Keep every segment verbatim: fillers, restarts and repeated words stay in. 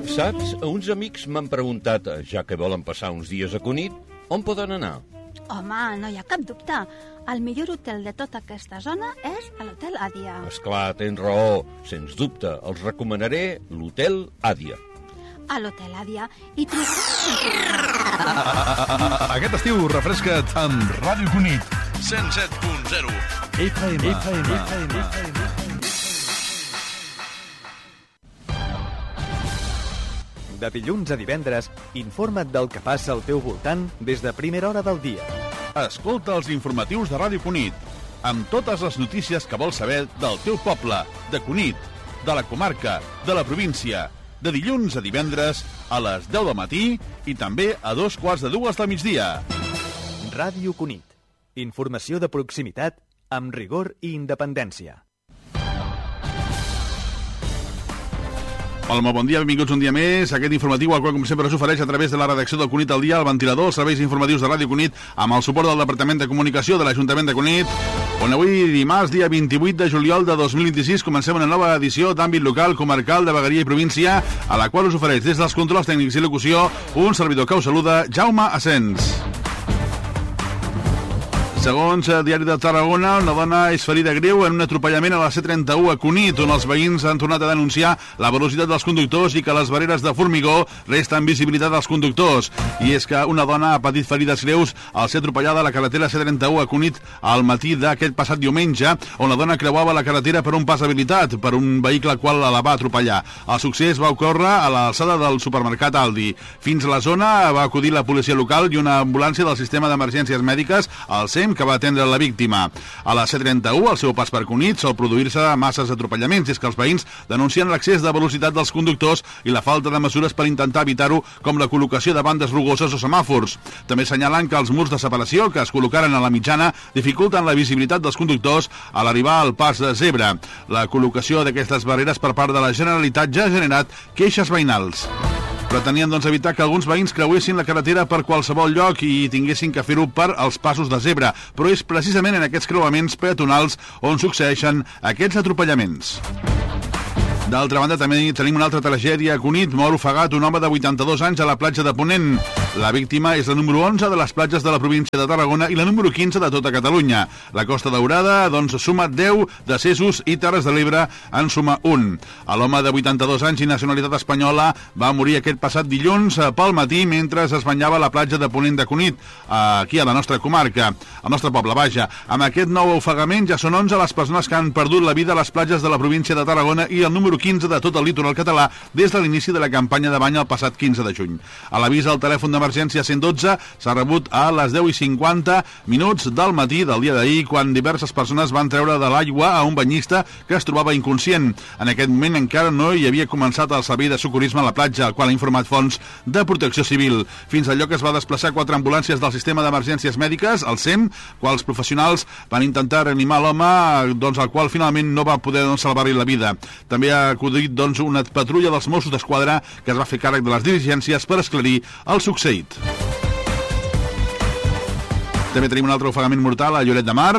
Saps? Uns amics m'han preguntat, ja que volen passar uns dies a Cunit, on poden anar? Home, no hi ha cap dubte. El millor hotel de tota aquesta zona és l'Hotel Àdia. Esclar, tens raó. Sens dubte, els recomanaré l'Hotel Àdia. A l'Hotel Àdia hi trobaràs... Aquest estiu refresca't amb Ràdio Cunit. cent set punt zero F M. F M. F M. De dilluns a divendres, informa't del que passa al teu voltant des de primera hora del dia. Escolta els informatius de Ràdio Cunit, amb totes les notícies que vols saber del teu poble, de Cunit, de la comarca, de la província, de dilluns a divendres a les deu del matí i també a dos quarts de dues del migdia. Ràdio Cunit. Informació de proximitat amb rigor i independència. Hola, molt bon dia, benvinguts un dia més. Aquest informatiu, al qual, com sempre, s'ofereix a través de la redacció del Cunit al dia, el ventilador, els serveis informatius de Ràdio Cunit, amb el suport del Departament de Comunicació de l'Ajuntament de Cunit, on avui, dimarts, dia vint-i-vuit de juliol de dos mil vint-i-sis, comencem una nova edició d'àmbit local, comarcal, de vegueria i província, a la qual us ofereix des dels controls tècnics i locució un servidor que us saluda, Jaume Asens. Segons el Diari de Tarragona, una dona és ferida greu en un atropellament a la C trenta-u a Cunit, on els veïns han tornat a denunciar la velocitat dels conductors i que les bareres de formigó resten visibilitat als conductors. I és que una dona ha patit ferides greus al ser atropellada a la carretera C trenta-u a Cunit al matí d'aquest passat diumenge, on la dona creuava la carretera per un pas habilitat per un vehicle qual la va atropellar. El succés va ocórrer a l'alçada del supermercat Aldi. Fins a la zona va acudir la policia local i una ambulància del sistema d'emergències mèdiques, al S E M, que va atendre la víctima. A la C trenta-u, al seu pas per Cunit, sol produir-se masses atropellaments, i és que els veïns denuncien l'excés de velocitat dels conductors i la falta de mesures per intentar evitar-ho, com la col·locació de bandes rugoses o semàfors. També senyalen que els murs de separació que es col·locaren a la mitjana dificulten la visibilitat dels conductors a l'arribar al pas de zebra. La col·locació d'aquestes barreres per part de la Generalitat ja ha generat queixes veïnals. Pretenien, doncs, evitar que alguns veïns creuessin la carretera per qualsevol lloc i tinguessin que fer-ho per als passos de zebra, però és precisament en aquests creuaments peatonals on succeeixen aquests atropellaments. D'altra banda, també tenim una altra tragèdia a Cunit. Mor ofegat un home de vuitanta-dos anys a la platja de Ponent. La víctima és la número onze de les platges de la província de Tarragona i la número quinze de tota Catalunya. La Costa Daurada, doncs, suma deu decessos i Terres de l'Ebre en suma un. L'home de vuitanta-dos anys i nacionalitat espanyola va morir aquest passat dilluns pel matí mentre es banyava a la platja de Ponent de Cunit, aquí a la nostra comarca, al nostre poble, vaja. Amb aquest nou ofegament ja són onze les persones que han perdut la vida a les platges de la província de Tarragona i el número quinze de tot el litoral català des de l'inici de la campanya de bany el passat quinze de juny. A l'avís al telèfon d'emergència cent dotze s'ha rebut a les deu i cinquanta minuts del matí del dia d'ahir, quan diverses persones van treure de l'aigua a un banyista que es trobava inconscient. En aquest moment encara no hi havia començat el servei de socorrisme a la platja, el qual ha informat fonts de protecció civil. Fins al lloc es va desplaçar quatre ambulàncies del sistema d'emergències mèdiques, el S E M, quals professionals van intentar reanimar l'home, doncs, al qual finalment no va poder, doncs, salvar-li la vida. També ha acudit, doncs, una patrulla dels Mossos d'Esquadra que es va fer càrrec de les diligències per esclarir el succeït. També tenim un altre ofegament mortal a Lloret de Mar.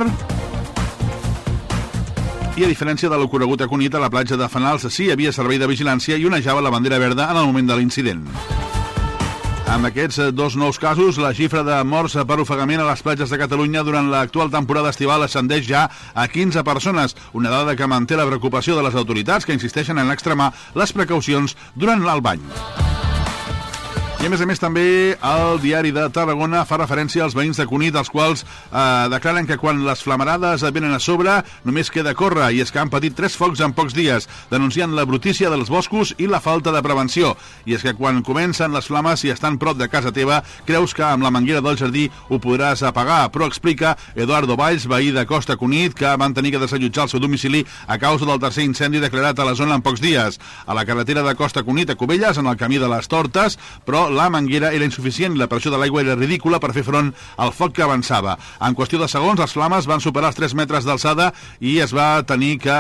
I a diferència de l'ocorregut a Cunit, a la platja de Fanals sí hi havia servei de vigilància i onejava la bandera verda en el moment de l'incident. Amb aquests dos nous casos, la xifra de morts per ofegament a les platges de Catalunya durant l'actual temporada estival ascendeix ja a quinze persones, una dada que manté la preocupació de les autoritats, que insisteixen en extremar les precaucions durant el bany. I a més a més també el Diari de Tarragona fa referència als veïns de Cunit, els quals eh, declaren que quan les flamarades venen a sobre només queda córrer, i és que han patit tres focs en pocs dies, denunciant la brutícia dels boscos i la falta de prevenció. I és que quan comencen les flames i estan prop de casa teva, creus que amb la manguera del jardí ho podràs apagar, però explica Eduardo Valls, veí de Costa Cunit, que van tenir que desallotjar el seu domicili a causa del tercer incendi declarat a la zona en pocs dies. A la carretera de Costa Cunit a Cubelles, en el camí de les Tortes, però la manguera era insuficient i la pressió de l'aigua era ridícula per fer front al foc que avançava. En qüestió de segons, les flames van superar els tres metres d'alçada i es va tenir que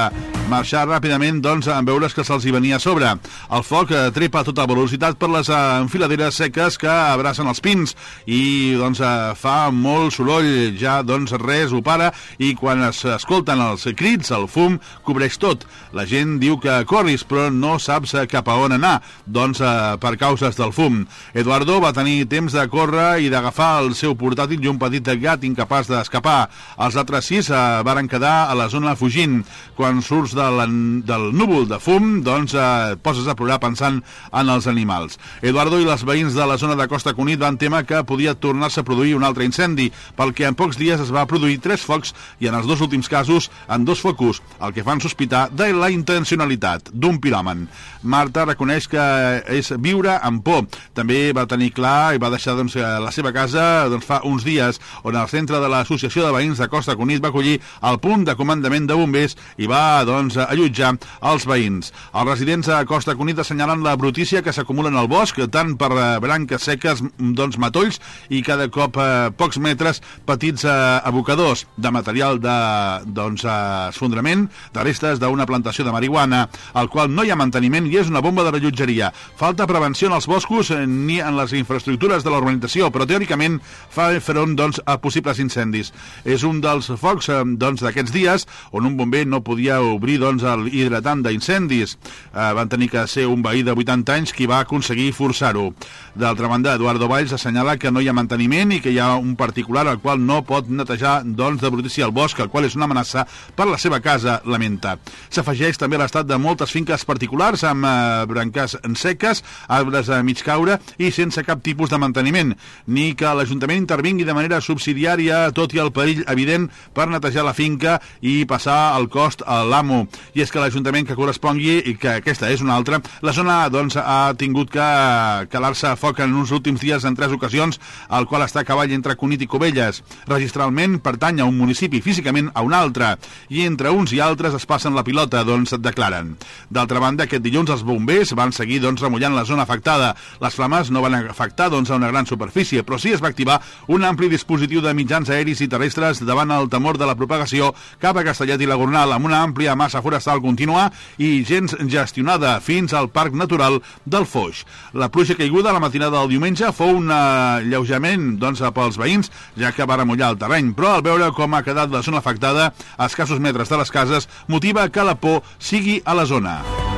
marxar ràpidament doncs, en veure's que se'ls hi venia a sobre. El foc eh, trepa a tota velocitat per les eh, enfiladeres seques que abracen els pins i doncs, eh, fa molt soroll, ja doncs, res ho para i quan es escolten els crits, el fum cobreix tot. La gent diu que corris, però no saps cap a on anar, doncs eh, per causes del fum. Eduardo va tenir temps de córrer i d'agafar el seu portàtil i un petit gat incapaç d'escapar. Els altres sis eh, varen quedar a la zona fugint. Quan surts de la, del núvol de fum, doncs eh, poses a plorar pensant en els animals. Eduardo i els veïns de la zona de Costa Cunit van témer que podia tornar-se a produir un altre incendi, pel que en pocs dies es va produir tres focs i en els dos últims casos en dos focus, el que fan sospitar de la intencionalitat d'un piròman. Marta reconeix que és viure amb por. També va tenir clar i va deixar doncs, la seva casa doncs, fa uns dies, on el centre de l'Associació de Veïns de Costa Cunit va acollir el punt de comandament de bombers i va doncs, allotjar els veïns. Els residents a Costa Cunit assenyalen la brutícia que s'acumulen al bosc, tant per branques seques, doncs, matolls, i cada cop eh, pocs metres petits eh, abocadors de material de doncs, eh, esfondrament, de restes d'una plantació de marihuana, al qual no hi ha manteniment i és una bomba de rellotgeria. Falta prevenció en els boscos eh, ni en les infraestructures de la urbanització, però teòricament fa front doncs, a possibles incendis. És un dels focs eh, doncs, d'aquests dies on un bomber no podia obrir doncs, el hidratant d'incendis. Eh, van tenir que ser un veí de vuitanta anys qui va aconseguir forçar-ho. D'altra banda, Eduardo Valls assenyala que no hi ha manteniment i que hi ha un particular al qual no pot netejar doncs, de brutícia el bosc, el qual és una amenaça per la seva casa, lamenta. S'afegeix també l'estat de moltes finques particulars amb eh, branques seques, arbres a mig caure i sense cap tipus de manteniment, ni que l'Ajuntament intervingui de manera subsidiària, tot i el perill evident per netejar la finca i passar el cost a l'amo. I és que l'Ajuntament que correspongui, i que aquesta és una altra, la zona doncs, ha tingut que calar-se a foc en uns últims dies en tres ocasions, el qual està a cavall entre Cunit i Cubelles. Registralment pertany a un municipi, físicament a un altre, i entre uns i altres es passen la pilota, doncs declaren. D'altra banda, aquest dilluns els bombers van seguir doncs, remullant la zona afectada. Les flames no van afectar doncs, a una gran superfície, però sí es va activar un ampli dispositiu de mitjans aeris i terrestres davant el temor de la propagació cap a Castellet i la Gornal, amb una àmplia massa forestal contínua i gens gestionada fins al Parc Natural del Foix. La pluja caiguda a la matinada del diumenge fou un alleujament doncs, pels veïns, ja que va remullar el terreny, però al veure com ha quedat la zona afectada a escassos metres de les cases, motiva que la por sigui a la zona.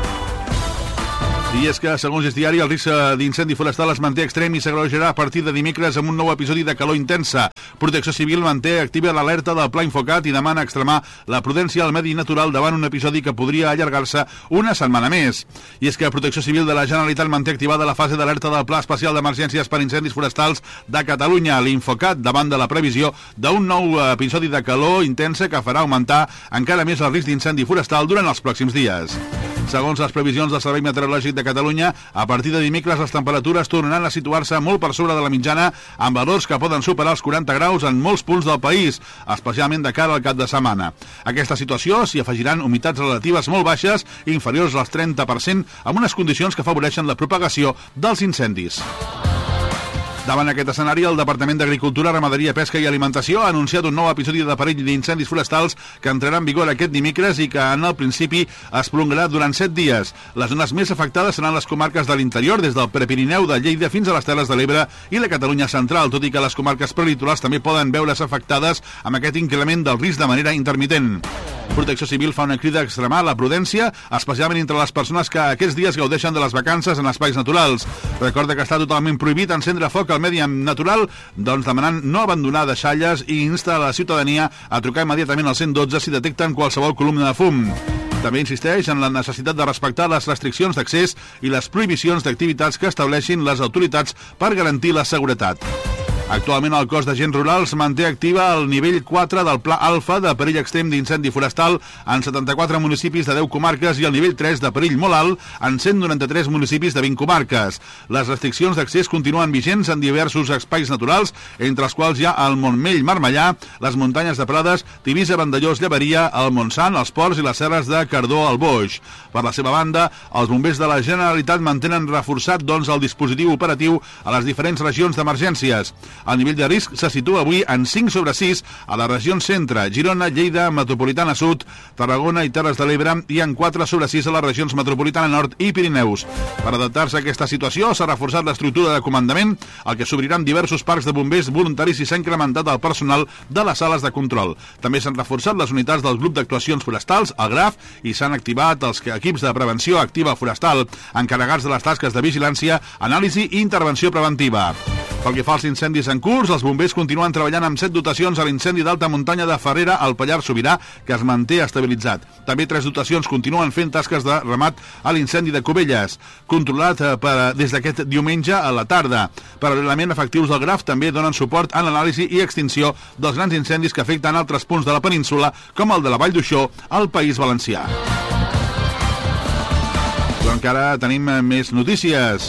I és que, segons és diari, el risc d'incendi forestal es manté extrem i s'agreujarà a partir de dimecres amb un nou episodi de calor intensa. Protecció Civil manté activa l'alerta del Pla Infocat i demana extremar la prudència al medi natural davant un episodi que podria allargar-se una setmana més. I és que Protecció Civil de la Generalitat manté activada la fase d'alerta del Pla Especial d'Emergències per Incendis Forestals de Catalunya, l'Infocat, davant de la previsió d'un nou episodi de calor intensa que farà augmentar encara més el risc d'incendi forestal durant els pròxims dies. Segons les previsions del Servei Meteorològic de Catalunya, a partir de dimecres les temperatures tornaran a situar-se molt per sobre de la mitjana, amb valors que poden superar els quaranta graus en molts punts del país, especialment de cara al cap de setmana. A aquesta situació s'hi afegiran humitats relatives molt baixes, inferiors al trenta per cent, amb unes condicions que afavoreixen la propagació dels incendis. Davant aquest escenari, el Departament d'Agricultura, Ramaderia, Pesca i Alimentació ha anunciat un nou episodi de perill d'incendis forestals que entrarà en vigor aquest dimecres i que en el principi es prolongarà durant set dies. Les zones més afectades seran les comarques de l'interior, des del Prepirineu de Lleida fins a les Terres de l'Ebre i la Catalunya central, tot i que les comarques prelitorals també poden veure's afectades amb aquest increment del risc de manera intermitent. Protecció Civil fa una crida a extremar la prudència, especialment entre les persones que aquests dies gaudeixen de les vacances en espais naturals. Recorda que està totalment prohibit encendre foc al medi natural, doncs demanant no abandonar deixalles i insta a la ciutadania a trucar immediatament al cent dotze si detecten qualsevol columna de fum. També insisteix en la necessitat de respectar les restriccions d'accés i les prohibicions d'activitats que estableixin les autoritats per garantir la seguretat. Actualment el cos d'agents rurals manté activa el nivell quatre del Pla Alfa de perill extrem d'incendi forestal en setanta-quatre municipis de deu comarques i el nivell tres de perill molt alt en cent noranta-tres municipis de vint comarques. Les restriccions d'accés continuen vigents en diversos espais naturals, entre els quals hi ha el Montmell Marmellà, les muntanyes de Prades, Tivissa, Vandellós, Llevaria, el Montsant, els Ports i les serres de Cardó al Boix. Per la seva banda, els bombers de la Generalitat mantenen reforçat doncs, el dispositiu operatiu a les diferents regions d'emergències. El nivell de risc se situa avui en cinc sobre sis a les regions centre, Girona, Lleida, Metropolitana Sud, Tarragona i Terres de l'Ebre i en quatre sobre sis a les regions Metropolitana Nord i Pirineus. Per adaptar-se a aquesta situació s'ha reforçat l'estructura de comandament, el que s'obriran diversos parcs de bombers voluntaris i s'ha incrementat el personal de les sales de control. També s'han reforçat les unitats del grup d'actuacions forestals, el GRAF, i s'han activat els equips de prevenció activa forestal, encarregats de les tasques de vigilància, anàlisi i intervenció preventiva. Pel que fa als incendis en curs, els bombers continuen treballant amb set dotacions a l'incendi d'alta muntanya de Ferrera al Pallars Sobirà, que es manté estabilitzat. També tres dotacions continuen fent tasques de remat a l'incendi de Cubelles, controlat per, des d'aquest diumenge a la tarda. Paral·lelament, efectius del GRAF també donen suport a l'anàlisi i extinció dels grans incendis que afecten altres punts de la península, com el de la Vall d'Uixó, al País Valencià. Però encara tenim més notícies.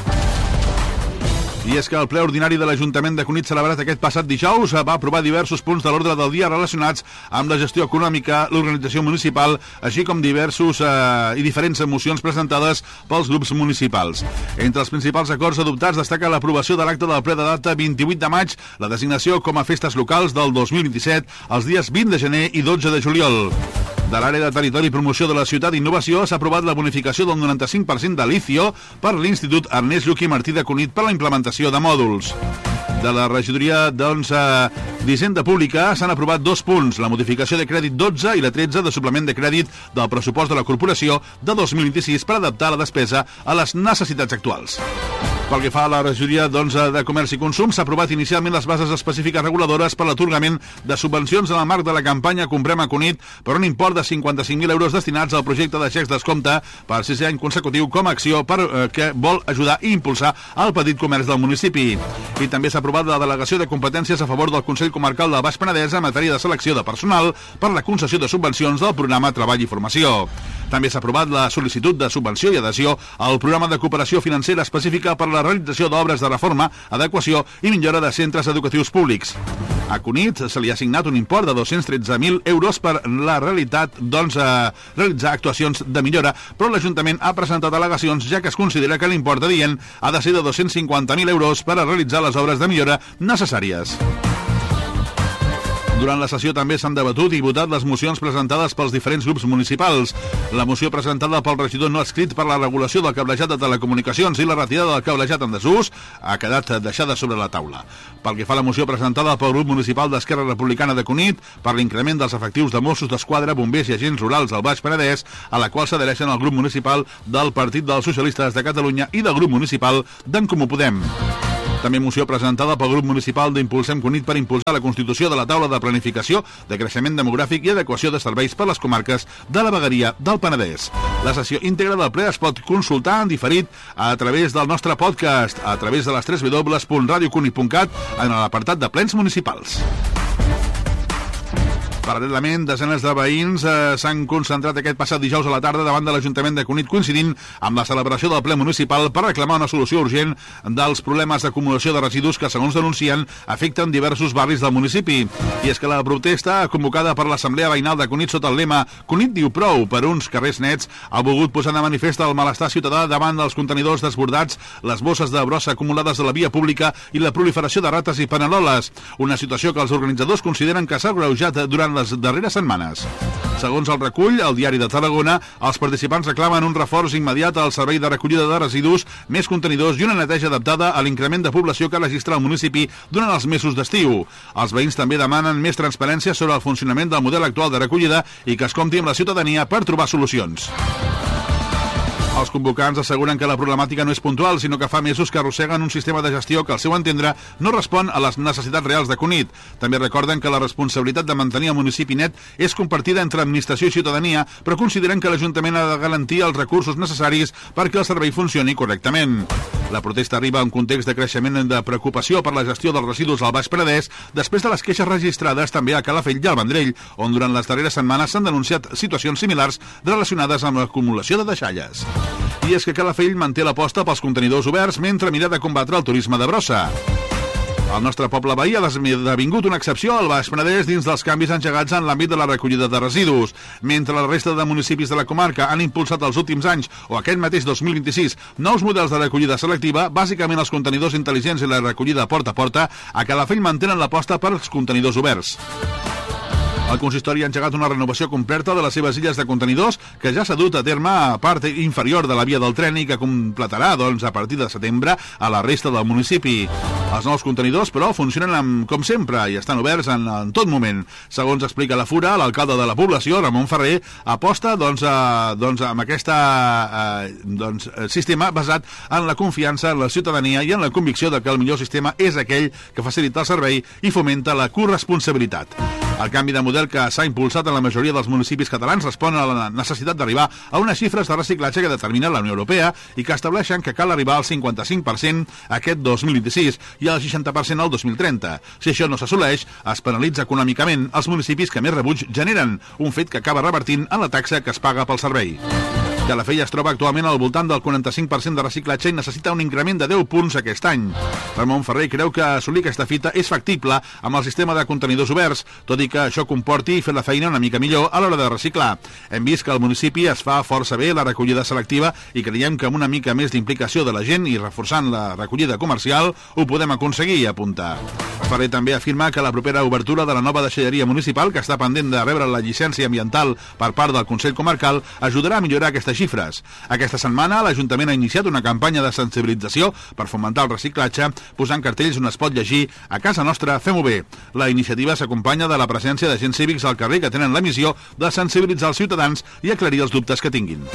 I és que el ple ordinari de l'Ajuntament de Cunit, celebrat aquest passat dijous, va aprovar diversos punts de l'ordre del dia relacionats amb la gestió econòmica, l'organització municipal, així com diversos eh, i diferents mocions presentades pels grups municipals. Entre els principals acords adoptats destaca l'aprovació de l'acte del ple de data vint-i-vuit de maig, la designació com a festes locals del dos mil vint-i-set, els dies vint de gener i dotze de juliol. De l'àrea de territori i promoció de la ciutat d'innovació s'ha aprovat la bonificació del noranta-cinc per cent de l'ICIO per l'Institut Ernest Lluch i Martí de Cunit per la implementació de mòduls. De la regidoria doncs, eh, d'Hisenda Pública s'han aprovat dos punts, la modificació de crèdit dotze i la tretze de suplement de crèdit del pressupost de la corporació de dos mil vint-i-sis per adaptar la despesa a les necessitats actuals. Pel que fa a la regidoria doncs, de Comerç i Consum, s'ha aprovat inicialment les bases específiques reguladores per l'atorgament de subvencions en el marc de la campanya Comprem a Cunit per un import de cinquanta-cinc mil euros destinats al projecte de xecs descompte per sisè any consecutiu com a acció per, eh, que vol ajudar i impulsar el petit comerç del municipi. I també s'ha aprovat la delegació de competències a favor del Consell Comarcal del Baix Penedès en matèria de selecció de personal per la concessió de subvencions del programa Treball i Formació. També s'ha aprovat la sol·licitud de subvenció i adhesió al programa de cooperació financera específica per la realització d'obres de reforma, adequació i millora de centres educatius públics. A Cunit se li ha assignat un import de dos-cents tretze mil euros per la realitat, doncs, eh, realitzar actuacions de millora, però l'Ajuntament ha presentat al·legacions ja que es considera que l'import adient ha de ser de dos-cents cinquanta mil euros per a realitzar les obres de millora necessàries. Durant la sessió també s'han debatut i votat les mocions presentades pels diferents grups municipals. La moció presentada pel regidor no adscrit per la regulació del cablejat de telecomunicacions i la retirada del cablejat en desús ha quedat deixada sobre la taula. Pel que fa a la moció presentada pel grup municipal d'Esquerra Republicana de Cunit per l'increment dels efectius de Mossos d'Esquadra, bombers i agents rurals al Baix Penedès, a la qual s'adhereixen el grup municipal del Partit dels Socialistes de Catalunya i del grup municipal d'en Comú Podem. També moció presentada pel grup municipal d'Impulsem Cunit per impulsar la constitució de la taula de planificació, de creixement demogràfic i adequació de serveis per les comarques de la vegueria del Penedès. La sessió íntegra del ple es pot consultar en diferit a través del nostre podcast, a través de les tres w punt radio cunit punt cat en l'apartat de plens municipals. Paral·lelament, desenes de veïns eh, s'han concentrat aquest passat dijous a la tarda davant de l'Ajuntament de Cunit, coincidint amb la celebració del ple municipal per reclamar una solució urgent dels problemes d'acumulació de residus que, segons denuncien, afecten diversos barris del municipi. I és que la protesta, convocada per l'Assemblea Veïnal de Cunit sota el lema Cunit diu prou per uns carrers nets, ha volgut posar de manifest el malestar ciutadà davant dels contenidors desbordats, les bosses de brossa acumulades a la via pública i la proliferació de rates i paneroles, una situació que els organitzadors consideren que s'ha agreujat durant les darreres setmanes. Segons el recull, el Diari de Tarragona, els participants reclamen un reforç immediat al servei de recollida de residus, més contenidors i una neteja adaptada a l'increment de població que registra el municipi durant els mesos d'estiu. Els veïns també demanen més transparència sobre el funcionament del model actual de recollida i que es compti amb la ciutadania per trobar solucions. Els convocants asseguren que la problemàtica no és puntual, sinó que fa mesos que arrosseguen un sistema de gestió que, al seu entendre, no respon a les necessitats reals de Cunit. També recorden que la responsabilitat de mantenir el municipi net és compartida entre administració i ciutadania, però consideren que l'Ajuntament ha de garantir els recursos necessaris perquè el servei funcioni correctament. La protesta arriba en un context de creixement de preocupació per la gestió dels residus al Baix Penedès, després de les queixes registrades també a Calafell i al Vendrell, on durant les darreres setmanes s'han denunciat situacions similars relacionades amb l'acumulació de deixalles. I és que Calafell manté l'aposta pels contenidors oberts mentre mira de combatre el turisme de brossa. El nostre poble veí ha esdevingut una excepció al Baix Penedès dins dels canvis engegats en l'àmbit de la recollida de residus. Mentre la resta de municipis de la comarca han impulsat els últims anys, o aquest mateix dos mil vint-i-sis, nous models de recollida selectiva, bàsicament els contenidors intel·ligents i la recollida porta a porta, a Calafell mantenen l'aposta per als contenidors oberts. El consistori ha engegat una renovació completa de les seves illes de contenidors que ja s'ha dut a terme a part inferior de la via del tren i que completarà, doncs, a partir de setembre a la resta del municipi. Els nous contenidors, però, funcionen amb, com sempre i estan oberts en, en tot moment. Segons explica la Fura, l'alcalde de la població, Ramon Ferrer, aposta doncs, a, doncs, amb aquest doncs, sistema basat en la confiança en la ciutadania i en la convicció de que el millor sistema és aquell que facilita el servei i fomenta la corresponsabilitat. El canvi de model que s'ha impulsat en la majoria dels municipis catalans respon a la necessitat d'arribar a unes xifres de reciclatge que determina la Unió Europea i que estableixen que cal arribar al cinquanta-cinc per cent aquest dos mil vint-i-sis i al seixanta per cent al dos mil trenta. Si això no s'assoleix, es penalitza econòmicament els municipis que més rebuig generen, un fet que acaba revertint en la taxa que es paga pel servei. Calafell es troba actualment al voltant del quaranta-cinc per cent de reciclatge i necessita un increment de deu punts aquest any. Ramon Ferrer creu que assolir aquesta fita és factible amb el sistema de contenidors oberts, tot i que això comporti fer la feina una mica millor a l'hora de reciclar. Hem vist que al municipi es fa força bé la recollida selectiva i creiem que amb una mica més d'implicació de la gent i reforçant la recollida comercial ho podem aconseguir, apuntar. Ferrer també afirma que la propera obertura de la nova deixalleria municipal, que està pendent de rebre la llicència ambiental per part del Consell Comarcal, ajudarà a millorar aquestes xifres. Aquesta setmana l'Ajuntament ha iniciat una campanya de sensibilització per fomentar el reciclatge, posant cartells on es pot llegir "A casa nostra fem-ho bé". La iniciativa s'acompanya de la presència d'agents cívics al carrer que tenen la missió de sensibilitzar els ciutadans i aclarir els dubtes que tinguin.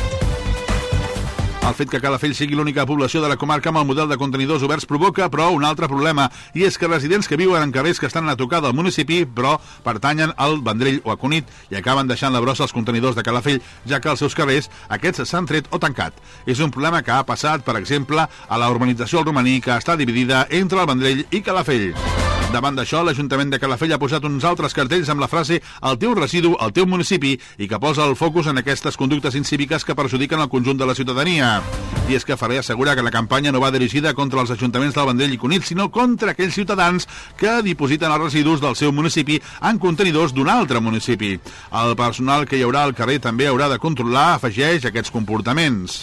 El fet que Calafell sigui l'única població de la comarca amb el model de contenidors oberts provoca, però, un altre problema, i és que residents que viuen en carrers que estan a tocar del municipi, però pertanyen al Vendrell o a Cunit, i acaben deixant la brossa als contenidors de Calafell, ja que als seus carrers aquests s'han tret o tancat. És un problema que ha passat, per exemple, a la urbanització al Romaní, que està dividida entre el Vendrell i Calafell. Davant d'això, l'Ajuntament de Calafell ha posat uns altres cartells amb la frase "El teu residu, el teu municipi", i que posa el focus en aquestes conductes incíviques que perjudiquen el conjunt de la ciutadania. I és que Ferrer assegura que la campanya no va dirigida contra els ajuntaments del Vendrell i Cunit, sinó contra aquells ciutadans que dipositen els residus del seu municipi en contenidors d'un altre municipi. El personal que hi haurà al carrer també haurà de controlar, afegeix, aquests comportaments.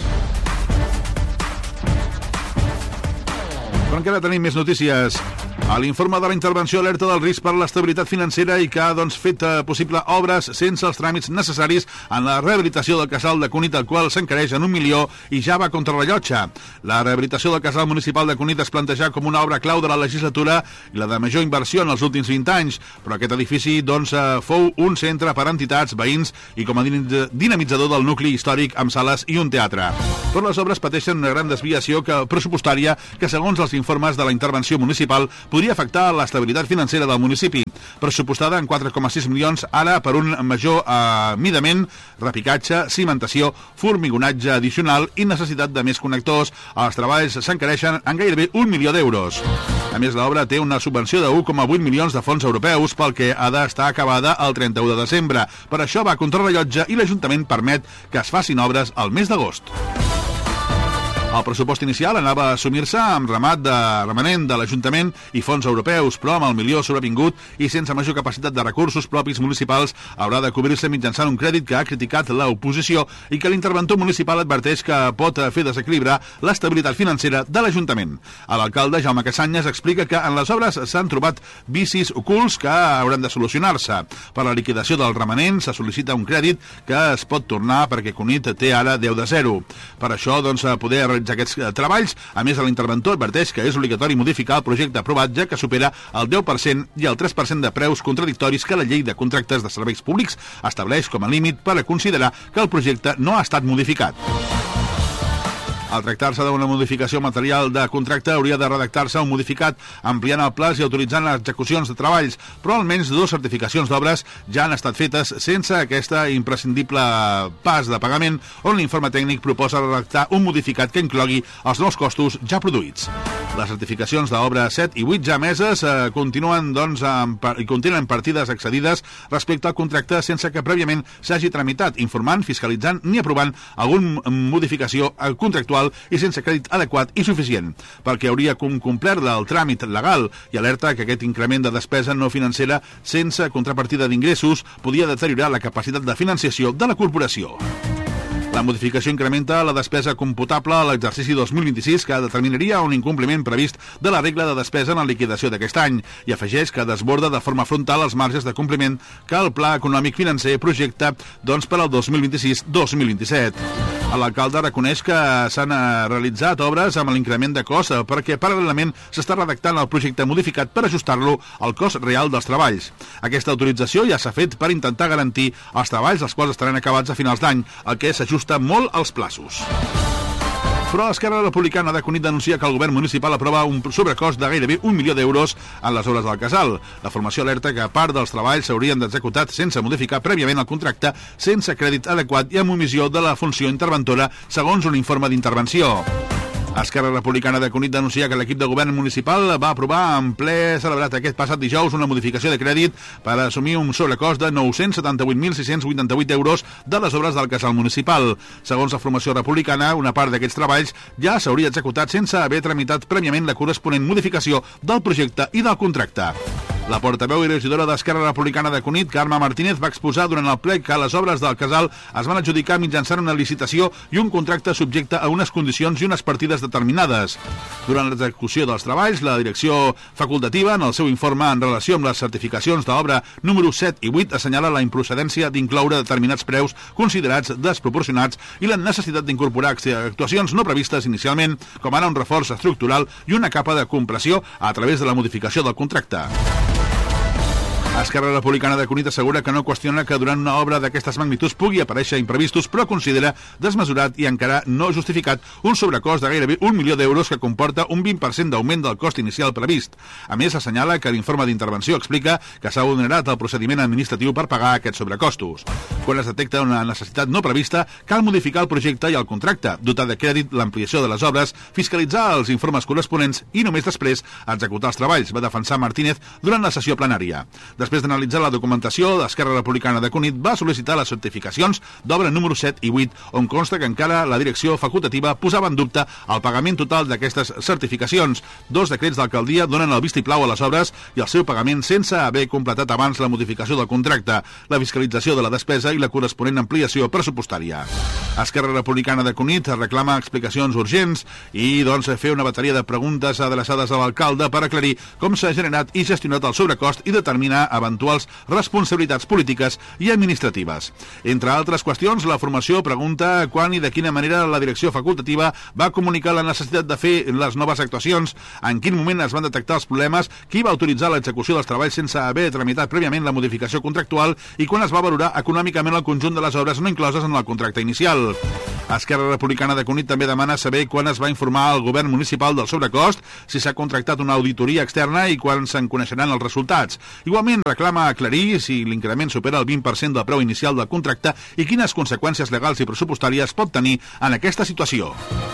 Però encara tenim més notícies. A l'informe de la intervenció alerta del risc per l'estabilitat financera i que ha doncs, fet eh, possible obres sense els tràmits necessaris en la rehabilitació del casal de Cunit, el qual s'encareix en un milió i ja va contra rellotge. La rehabilitació del casal municipal de Cunit es planteja com una obra clau de la legislatura i la de major inversió en els últims vint anys, però aquest edifici doncs, eh, fou un centre per a entitats, veïns i com a dinamitzador del nucli històric amb sales i un teatre. Però les obres pateixen una gran desviació que, pressupostària que, segons els informes de la intervenció municipal, podria afectar l'estabilitat financera del municipi, pressupostada en quatre coma sis milions ara per un major eh, midament, repicatge, cimentació, formigonatge addicional i necessitat de més connectors. Els treballs s'encareixen en gairebé un milió d'euros. A més, l'obra té una subvenció de u coma vuit milions de fons europeus, pel que ha d'estar acabada el trenta-u de desembre. Per això va contra rellotge i l'Ajuntament permet que es facin obres al mes d'agost. El pressupost inicial anava a assumir-se amb remat de remanent de l'Ajuntament i fons europeus, però amb el milió sobrevingut i sense major capacitat de recursos propis municipals haurà de cobrir-se mitjançant un crèdit que ha criticat l'oposició i que l'interventor municipal adverteix que pot fer desequilibrar l'estabilitat financera de l'Ajuntament. L'alcalde Jaume Casanyes explica que en les obres s'han trobat vicis ocults que hauran de solucionar-se. Per la liquidació del remanent se sol·licita un crèdit que es pot tornar perquè Cunit té ara deu de zero. Per això, doncs, poder realitzar aquests treballs. A més, l'interventor adverteix que és obligatori modificar el projecte aprovat, ja que supera el deu per cent i el tres per cent de preus contradictoris que la llei de contractes de serveis públics estableix com a límit per a considerar que el projecte no ha estat modificat. Al tractar-se d'una modificació material de contracte, hauria de redactar-se un modificat ampliant el plaç i autoritzant execucions de treballs, però almenys dues certificacions d'obres ja han estat fetes sense aquesta imprescindible pas de pagament, on l'informe tècnic proposa redactar un modificat que inclogui els nous costos ja produïts. Les certificacions d'obra set i vuit ja emeses eh, continuen, doncs, amb, i contenen partides excedides respecte al contracte sense que prèviament s'hagi tramitat, informant, fiscalitzant ni aprovant alguna modificació contractual i sense crèdit adequat i suficient, perquè hauria complert el tràmit legal i alerta que aquest increment de despesa no financera sense contrapartida d'ingressos podia deteriorar la capacitat de financiació de la corporació. La modificació incrementa la despesa computable a l'exercici dos mil vint-i-sis, que determinaria un incompliment previst de la regla de despesa en la liquidació d'aquest any, i afegeix que desborda de forma frontal els marges de compliment que el Pla Econòmic Financer projecta, doncs, per al dos mil vint-i-sis dos mil vint-i-set. L'alcalde reconeix que s'han realitzat obres amb l'increment de cost perquè paral·lelament s'està redactant el projecte modificat per ajustar-lo al cost real dels treballs. Aquesta autorització ja s'ha fet per intentar garantir els treballs, els quals estaran acabats a finals d'any, el que s'ajusta molt als plaços. Però l'Esquerra Republicana de Cunit denuncia que el govern municipal aprova un sobrecost de gairebé un milió d'euros en les obres del casal. La formació alerta que part dels treballs s'haurien d'executar sense modificar prèviament el contracte, sense crèdit adequat i amb omissió de la funció interventora, segons un informe d'intervenció. Esquerra Republicana de Cunit denuncia que l'equip de govern municipal va aprovar en ple celebrat aquest passat dijous una modificació de crèdit per assumir un sobrecost de nou-cents setanta-vuit mil sis-cents vuitanta-vuit euros de les obres del casal municipal. Segons la formació republicana, una part d'aquests treballs ja s'hauria executat sense haver tramitat prèviament la corresponent modificació del projecte i del contracte. La portaveu i regidora d'Esquerra Republicana de Cunit, Carme Martínez, va exposar durant el ple que les obres del casal es van adjudicar mitjançant una licitació i un contracte subjecte a unes condicions i unes partides determinades. Durant l'execució dels treballs, la direcció facultativa, en el seu informe en relació amb les certificacions d'obra número set i vuit, assenyala la improcedència d'incloure determinats preus considerats desproporcionats i la necessitat d'incorporar actuacions no previstes inicialment, com ara un reforç estructural i una capa de compressió a través de la modificació del contracte. Esquerra Republicana de Cunit assegura que no qüestiona que durant una obra d'aquestes magnituds pugui aparèixer imprevistos, però considera desmesurat i encara no justificat un sobrecost de gairebé un milió d'euros que comporta un vint per cent d'augment del cost inicial previst. A més, assenyala que l'informe d'intervenció explica que s'ha vulnerat el procediment administratiu per pagar aquests sobrecostos. Quan es detecta una necessitat no prevista, cal modificar el projecte i el contracte, dotar de crèdit l'ampliació de les obres, fiscalitzar els informes corresponents i només després executar els treballs, va defensar Martínez durant la sessió plenària. Després d'analitzar la documentació, l'Esquerra Republicana de Cunit va sol·licitar les certificacions d'obra número set i vuit, on consta que encara la direcció facultativa posava en dubte el pagament total d'aquestes certificacions. Dos decrets d'alcaldia donen el vistiplau a les obres i el seu pagament sense haver completat abans la modificació del contracte, la fiscalització de la despesa i la corresponent ampliació pressupostària. Esquerra Republicana de Cunit reclama explicacions urgents i, doncs, fer una bateria de preguntes adreçades a l'alcalde per aclarir com s'ha generat i gestionat el sobrecost i determinar eventuals responsabilitats polítiques i administratives. Entre altres qüestions, la formació pregunta quan i de quina manera la direcció facultativa va comunicar la necessitat de fer les noves actuacions, en quin moment es van detectar els problemes, qui va autoritzar l'execució dels treballs sense haver tramitat prèviament la modificació contractual i quan es va valorar econòmicament el conjunt de les obres no incloses en el contracte inicial. Esquerra Republicana de Cunit també demana saber quan es va informar al govern municipal del sobrecost, si s'ha contractat una auditoria externa i quan se'n coneixeran els resultats. Igualment, reclama aclarir si l'increment supera el vint per cent del preu inicial del contracte i quines conseqüències legals i pressupostàries pot tenir en aquesta situació.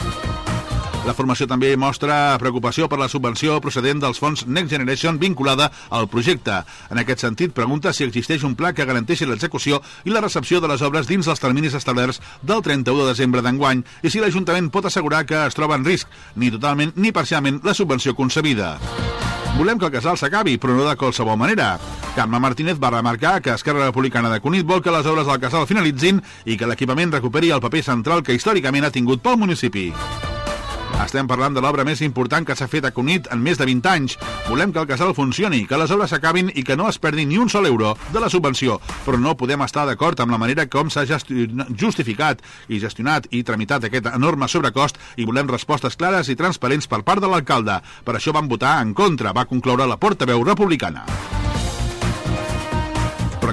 La formació també mostra preocupació per la subvenció procedent dels fons Next Generation vinculada al projecte. En aquest sentit, pregunta si existeix un pla que garanteixi l'execució i la recepció de les obres dins els terminis establerts del trenta-u de desembre d'enguany i si l'Ajuntament pot assegurar que es troba en risc, ni totalment ni parcialment, la subvenció concebida. Volem que el casal s'acabi, però no de qualsevol manera. Carme Martínez va remarcar que Esquerra Republicana de Cunit vol que les obres del casal finalitzin i que l'equipament recuperi el paper central que històricament ha tingut pel municipi. Estem parlant de l'obra més important que s'ha fet a Cunit en més de vint anys. Volem que el casal funcioni, que les obres s'acabin i que no es perdi ni un sol euro de la subvenció, però no podem estar d'acord amb la manera com s'ha justificat i gestionat i tramitat aquest enorme sobrecost i volem respostes clares i transparents per part de l'alcalde. Per això vam votar en contra, va concloure la portaveu republicana. Però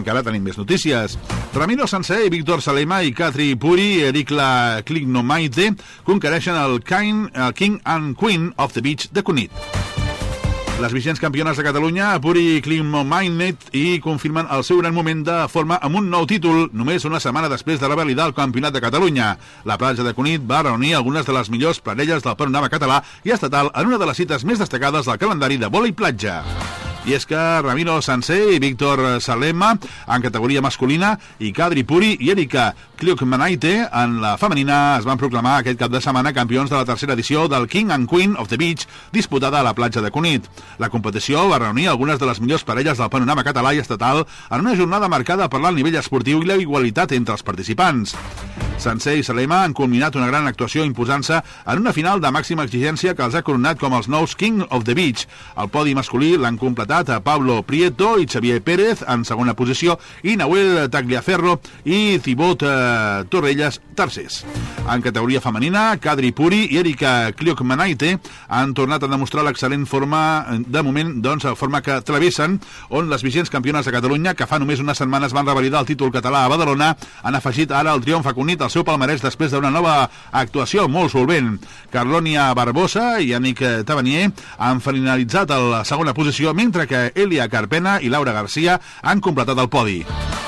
encara tenim més notícies. Ramiro Sansé i Víctor Salema i Katri Puri i Erikla Klignomaite conquereixen el King, el King and Queen of the Beach de Cunit. Les vigents campiones de Catalunya, Puri i Klignomaite, i confirmen el seu gran moment de forma amb un nou títol només una setmana després de revalidar el Campionat de Catalunya. La platja de Cunit va reunir algunes de les millors parelles del panorama català i estatal en una de les cites més destacades del calendari de vòlei platja. I és que Ramiro Sansé i Víctor Salema en categoria masculina i Kadri Puri i Erika Klignomaite en la femenina es van proclamar aquest cap de setmana campions de la tercera edició del King and Queen of the Beach disputada a la platja de Cunit. La competició va reunir algunes de les millors parelles del panorama català i estatal en una jornada marcada per l'alt nivell esportiu i la igualitat entre els participants. Sansé i Salema han culminat una gran actuació imposant-se en una final de màxima exigència que els ha coronat com els nous King of the Beach. El podi masculí l'han completat a Pablo Prieto i Xavier Pérez en segona posició i Nahuel Tagliaferro i Thibaut eh, Torrelles tercers. En categoria femenina, Kadri Puri i Erika Klignomaite han tornat a demostrar l'excel·lent forma de moment, doncs, forma que travessen, on les vigents campiones de Catalunya, que fa només unes setmanes van revalidar el títol català a Badalona, han afegit ara el triomf a Cunit al seu palmarès després d'una nova actuació molt solvent. Carlònia Barbosa i Yannick Tavernier han finalitzat a la segona posició, mentre que Elia Carpena i Laura Garcia han completat el podi.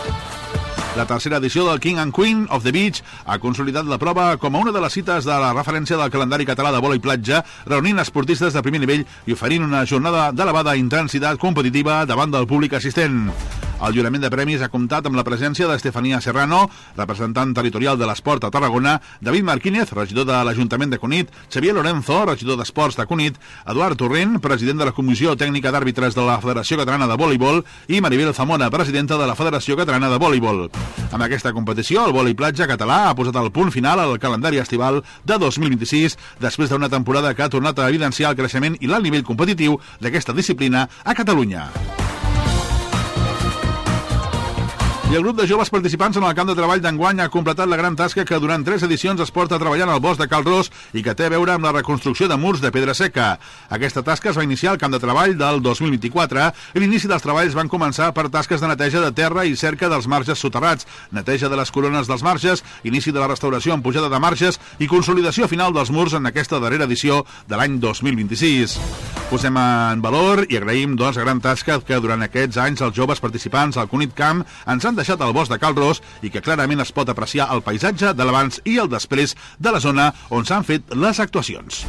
La tercera edició del King and Queen of the Beach ha consolidat la prova com a una de les cites de la referència del calendari català de vòlei platja, reunint esportistes de primer nivell i oferint una jornada d'elevada intensitat competitiva davant del públic assistent. El lliurament de premis ha comptat amb la presència d'Estefania Serrano, representant territorial de l'esport a Tarragona, David Marquínez, regidor de l'Ajuntament de Cunit, Xavier Lorenzo, regidor d'Esports de Cunit, Eduard Torrent, president de la Comissió Tècnica d'Àrbitres de la Federació Catalana de Voleibol, i Maribel Zamora, presidenta de la Federació Catalana de Voleibol. Amb aquesta competició, el vòlei platja català ha posat el punt final al calendari estival de dos mil vint-i-sis, després d'una temporada que ha tornat a evidenciar el creixement i l'alt nivell competitiu d'aquesta disciplina a Catalunya. I el grup de joves participants en el camp de treball d'enguany ha completat la gran tasca que durant tres edicions es porta treballant al bosc de Cal Ros i que té a veure amb la reconstrucció de murs de pedra seca. Aquesta tasca es va iniciar al camp de treball del dos mil vint-i-quatre i l'inici dels treballs van començar per tasques de neteja de terra i cerca dels marges soterrats, neteja de les corones dels marges, inici de la restauració en pujada de marges i consolidació final dels murs en aquesta darrera edició de l'any dos mil vint-i-sis. Posem en valor i agraïm, doncs, la gran tasca que durant aquests anys els joves participants al Cunit Camp ens han deixat al bosc de Cal Ros i que clarament es pot apreciar el paisatge de l'abans i el després de la zona on s'han fet les actuacions.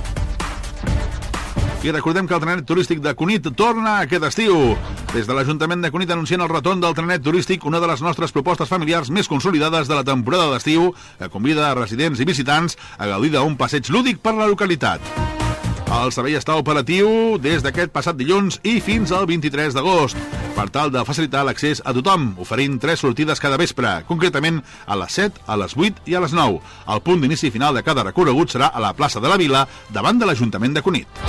I recordem que el trenet turístic de Cunit torna aquest estiu. Des de l'Ajuntament de Cunit anuncien el retorn del trenet turístic, una de les nostres propostes familiars més consolidades de la temporada d'estiu, que convida a residents i visitants a gaudir d'un passeig lúdic per la localitat. El servei està operatiu des d'aquest passat dilluns i fins al vint-i-tres d'agost, per tal de facilitar l'accés a tothom, oferint tres sortides cada vespre, concretament a les set, a les vuit i a les nou. El punt d'inici final de cada recorregut serà a la plaça de la Vila, davant de l'Ajuntament de Cunit.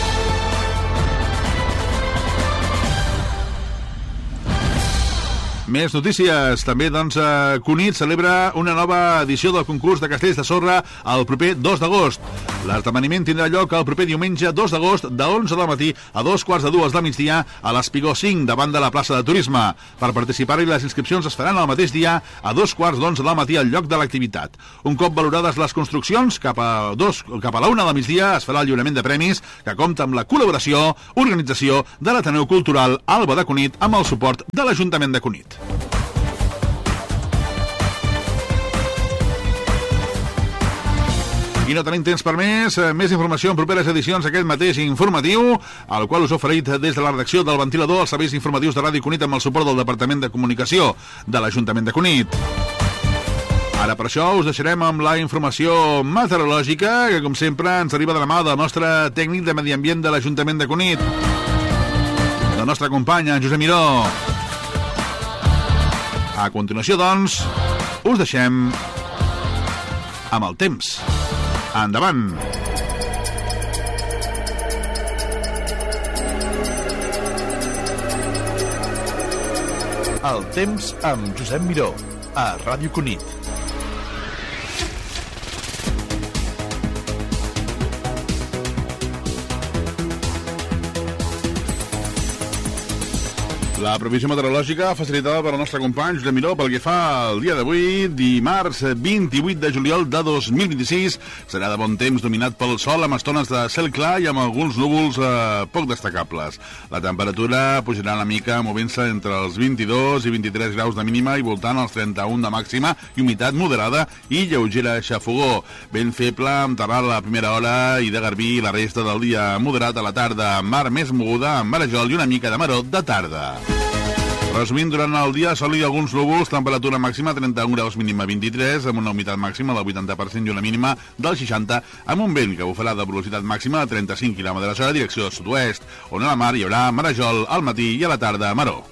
Més notícies. També, doncs, Cunit celebra una nova edició del concurs de castells de sorra el proper dos d'agost. L'esdeveniment tindrà lloc el proper diumenge dos d'agost de onze del matí a dos quarts de dues del migdia a l'Espigó cinc, davant de la plaça de Turisme. Per participar-hi, les inscripcions es faran el mateix dia a dos quarts d'onze del matí al lloc de l'activitat. Un cop valorades les construccions, cap a, dos, cap a la una del migdia es farà el lliurament de premis que compta amb la col·laboració, organització de l'Ateneu Cultural Alba de Cunit amb el suport de l'Ajuntament de Cunit. I no tenim temps per més. Més informació en properes edicions d'aquest mateix informatiu, al qual us he oferit des de la redacció del Ventilador, els serveis informatius de Ràdio Cunit amb el suport del Departament de Comunicació de l'Ajuntament de Cunit. Ara per això us deixarem amb la informació meteorològica, que com sempre ens arriba de la mà del nostre tècnic de Medi Ambient de l'Ajuntament de Cunit, del nostre company, en Josep Miró. A continuació, doncs, us deixem amb el temps. Endavant! El temps amb Josep Miró, a Ràdio Cunit. La previsió meteorològica facilitada per el nostre company Josep Miró pel que fa al dia d'avui, dimarts vint-i-vuit de juliol de dos mil vint-i-sis. Serà de bon temps dominat pel sol amb estones de cel clar i amb alguns núvols eh, poc destacables. La temperatura pujarà una mica movent-se entre els vint-i-dos i vint-i-tres graus de mínima i voltant els trenta-un de màxima i humitat moderada i lleugera xafogó. Vent feble amb terral a la primera hora i de garbí la resta del dia moderat a la tarda. Mar més moguda amb marejol i una mica de maror de tarda. Resumint, durant el dia, sol i alguns núvols, temperatura màxima trenta-un graus, mínima vint-i-tres, amb una humitat màxima del vuitanta per cent i una mínima del seixanta, amb un vent que bufarà de velocitat màxima de trenta-cinc quilòmetres hora, direcció sud-oest, on a la mar hi haurà marejol al matí i a la tarda maror.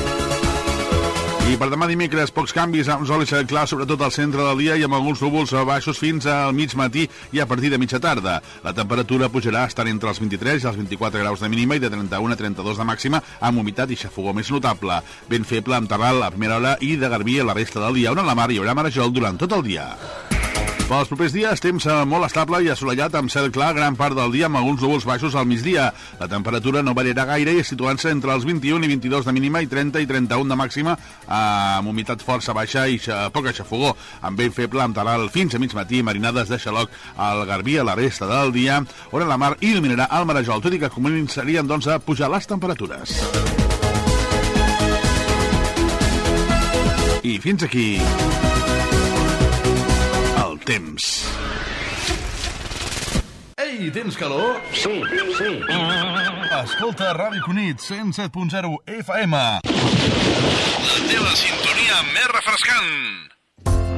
I per demà dimecres, pocs canvis amb sol i cel clar, sobretot al centre del dia i amb alguns núvols baixos fins al mig matí i a partir de mitja tarda. La temperatura pujarà estant entre els vint-i-tres i els vint-i-quatre graus de mínima i de trenta-un a trenta-dos de màxima amb humitat i xafogó més notable. Vent feble amb terral a primera hora i de garbí a la resta del dia, on a la mar hi haurà marejol durant tot el dia. Pels propers dies, temps molt estable i assolellat amb cel clar gran part del dia amb alguns núvols baixos al migdia. La temperatura no variarà gaire i situant-se entre els vint-i-un i vint-i-dos de mínima i trenta i trenta-un de màxima amb humitat força baixa i poca xafogó, amb vent feble amb terral fins a mig matí, marinades de xaloc al garbí a la resta del dia, on a la mar il·luminarà el marejol, tot i que començarien doncs a pujar les temperatures. I fins aquí temps. Ei, tens calor? Sí, sí. Escolta Ràdio Cunit, cent set punt zero F M. La teva sintonia més refrescant.